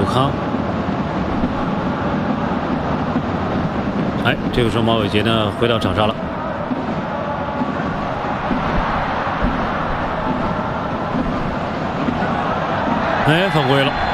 杜康。哎，这个时候马伟杰呢回到场上了。哎，犯规了。